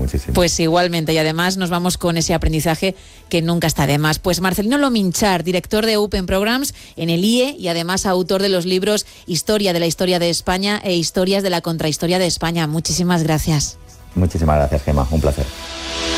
muchísimo. Pues igualmente, y además nos vamos con ese aprendizaje que nunca está de más. Pues Marcelino Lominchar, director de Open Programs en el IE y además autor de los libros Historia de la Historia de España e Historias de la Contrahistoria de España. Muchísimas gracias. Muchísimas gracias, Gemma. Un placer.